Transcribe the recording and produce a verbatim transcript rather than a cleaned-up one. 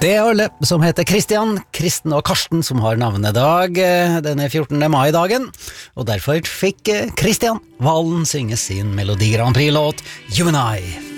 Det er alle som heter Kristian, Kristen og Karsten som har navnedag denne fjortende mai-dagen, og derfor fikk Kristian Valen synge sin Melodi Grand Prix-låt You and I.